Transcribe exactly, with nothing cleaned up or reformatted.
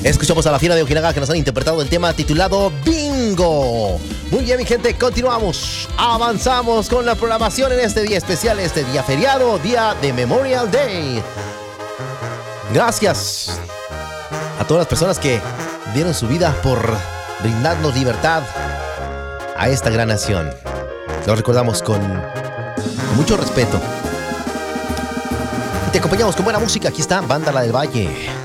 Escuchamos a la Fiera de Ojinaga que nos han interpretado el tema titulado Bingo. Muy bien, mi gente, continuamos. Avanzamos con la programación en este día especial, este día feriado, día de Memorial Day. Gracias a todas las personas que dieron su vida por brindarnos libertad a esta gran nación. Lo recordamos con mucho respeto. Y te acompañamos con buena música. Aquí está Banda La del Valle.